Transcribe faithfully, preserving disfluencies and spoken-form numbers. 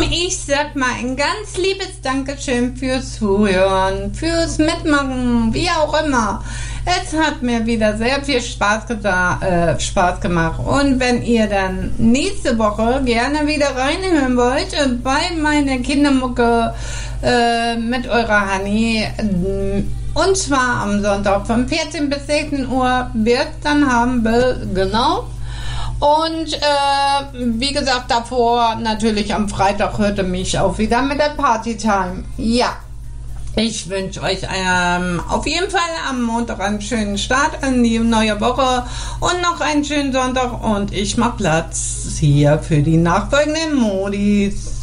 ich sag mal ein ganz liebes Dankeschön fürs Zuhören, fürs Mitmachen, wie auch immer. Es hat mir wieder sehr viel Spaß, gesa- äh, Spaß gemacht. Und wenn ihr dann nächste Woche gerne wieder reinhören wollt, äh, bei meiner Kindermucke äh, mit eurer Honey, äh, und zwar am Sonntag von vierzehn bis sechzehn Uhr, wird es dann haben will, genau. Und äh, wie gesagt, davor natürlich am Freitag hörte mich auch wieder mit der Partytime. Ja. Ich wünsche euch ähm, auf jeden Fall am Montag einen schönen Start in die neue Woche und noch einen schönen Sonntag. Und ich mache Platz hier für die nachfolgenden Modis.